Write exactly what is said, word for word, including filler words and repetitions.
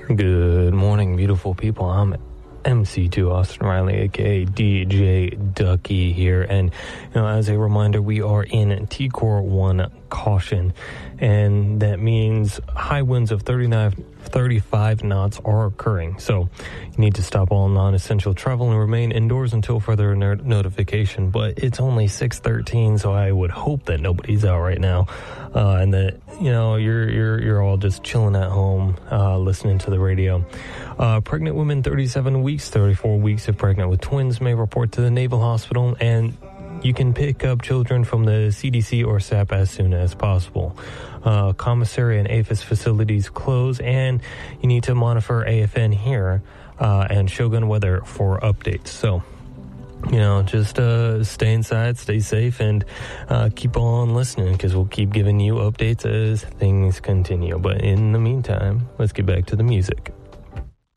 Good morning, beautiful people. I'm M C two Austin Riley, aka D J Ducky here, and you know, as a reminder, we are in T Core one caution, and that means high winds of thirty-nine, thirty-five knots are occurring. So you need to stop all non-essential travel and remain indoors until further no- notification. But it's only six thirteen, so I would hope that nobody's out right now, uh, and that you know you're you're you're all just chilling at home, uh, listening to the radio. Uh, pregnant women, thirty-seven weeks, thirty-four weeks if pregnant with twins, may report to the Naval Hospital, and you can pick up children from the C D C or S A P as soon as possible. Uh, commissary and A F I S facilities close, and you need to monitor A F N here uh, and Shogun Weather for updates. So, you know, just uh, stay inside, stay safe, and uh, keep on listening, because we'll keep giving you updates as things continue. But in the meantime, let's get back to the music.